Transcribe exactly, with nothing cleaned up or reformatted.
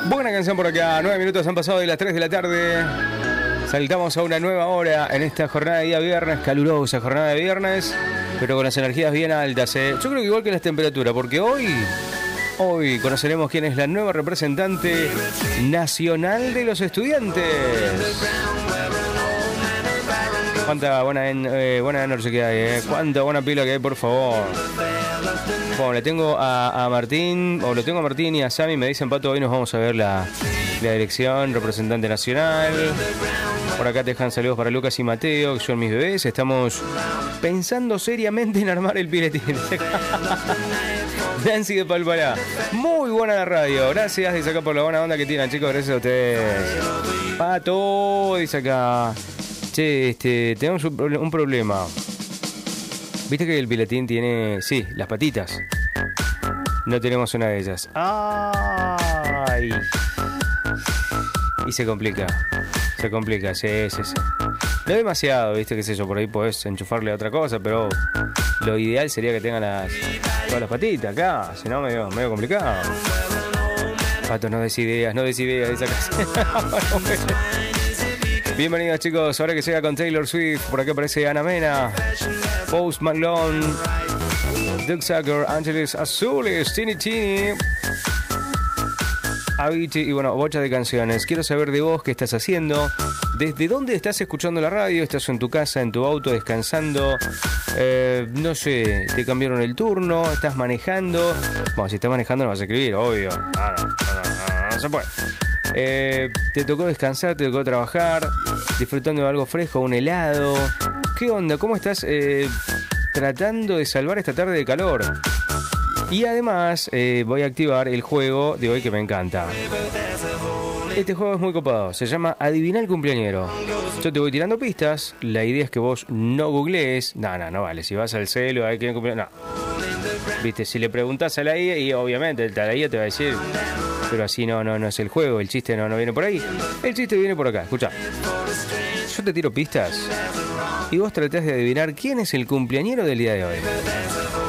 Buena canción por acá, nueve minutos han pasado de las tres de la tarde. Saltamos a una nueva hora en esta jornada de día viernes, calurosa jornada de viernes, pero con las energías bien altas, ¿eh? Yo creo que igual que las temperaturas, porque hoy, hoy conoceremos quién es la nueva representante nacional de los estudiantes. Cuánta buena, eh, buena energía que hay, ¿eh? Cuánta buena pila que hay, por favor. Bueno, le tengo a, a Martín, o lo tengo a Martín y a Sammy, me dicen, Pato, hoy nos vamos a ver la, la dirección, representante nacional. Por acá te dejan saludos para Lucas y Mateo, que son mis bebés. Estamos pensando seriamente en armar el piletín. Nancy de Palpará. Muy buena la radio. Gracias, dice acá, por la buena onda que tienen, chicos. Gracias a ustedes. Pato, dice acá. Che, este, tenemos un, un problema. Viste que el piletín tiene, sí, las patitas. No tenemos una de ellas. ¡Ay! Y se complica. Se complica, sí, sí, sí. No demasiado, viste, qué sé yo, por ahí podés enchufarle a otra cosa, pero lo ideal sería que tengan las, todas las patitas acá, si no, medio, medio complicado. Pato, no des ideas, no des ideas de esa casa. Bienvenidos, chicos, ahora que llega con Taylor Swift, por acá aparece Ana Mena, Post Malone, Doug Zucker, Ángeles Azules, Tini Tini, Avicii y bueno, bocha de canciones. Quiero saber de vos qué estás haciendo, desde dónde estás escuchando la radio, estás en tu casa, en tu auto, descansando, eh, no sé, te cambiaron el turno, estás manejando. Bueno, si estás manejando no vas a escribir, obvio, no, no, no, no, no se puede. Eh, te tocó descansar, te tocó trabajar, disfrutando de algo fresco, un helado. ¿Qué onda? ¿Cómo estás eh, tratando de salvar esta tarde de calor? Y además eh, voy a activar el juego de hoy que me encanta. Este juego es muy copado, se llama Adivina el cumpleañero. Yo te voy tirando pistas, la idea es que vos no googlees. No, no, no vale, si vas al celu, hay que cumpleañero, no. Viste, si le preguntás a la I A, y obviamente el la I A te va a decir... Pero así no, no, no es el juego, el chiste no, no viene por ahí. El chiste viene por acá, escucha. Yo te tiro pistas y vos tratás de adivinar quién es el cumpleañero del día de hoy.